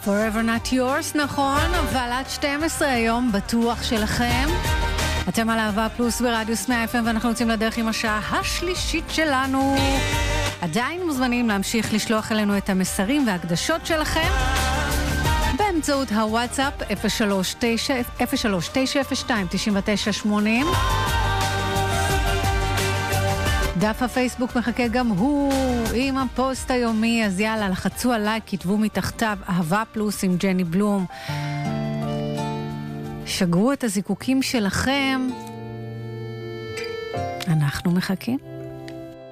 Forever Not Yours, נכון, אבל עד 12 היום בטוח שלכם. אתם על אהבה פלוס ברדיוס 100 FM ואנחנו יוצאים לדרך עם השעה השלישית שלנו. עדיין מוזמנים להמשיך לשלוח אלינו את המסרים וההקדשות שלכם באמצעות הוואטסאפ 03902998. דף הפייסבוק מחכה גם הוא עם הפוסט היומי, אז יאללה, לחצו עליי, כתבו מתחתיו אהבה פלוס עם ג'ני בלום. שגרו את הזיקוקים שלכם. אנחנו מחכים.